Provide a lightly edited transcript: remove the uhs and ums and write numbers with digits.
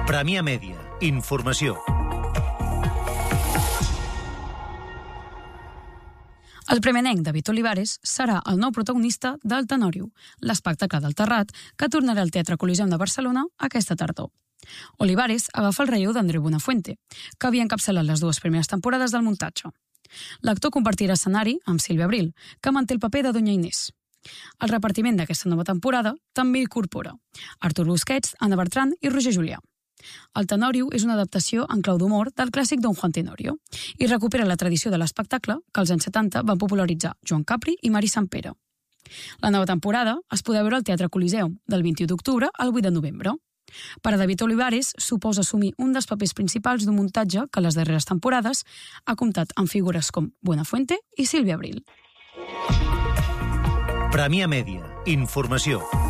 Premià Mèdia. Informació. El primerenc David Olivares serà el nou protagonista del Tenòriu, l'espectacle del Terrat que tornarà al Teatre Coliseum de Barcelona aquesta tardor. Olivares agafa el relleu d'Andreu Buenafuente, que havia encapçalat les dues primeres temporades del muntatge. L'actor compartirà escenari amb Sílvia Abril, que manté el paper de Doña Inés. El repartiment d'aquesta nova temporada també incorpora Artur Busquets, Anna Bertran i Roger Julià. El Tenòriu és una adaptació en clau d'humor del clàssic Don Juan Tenorio i recupera la tradició de l'espectacle que als anys 70 van popularitzar Joan Capri i Mari Sampere. La nova temporada es podrà veure al Teatre Coliseum del 21 d'octubre al 8 de novembre. Per a David Olivares suposa assumir un dels papers principals d'un muntatge que les darreres temporades ha comptat amb figures com Buenafuente i Sílvia Abril. Premià Mèdia. Informació.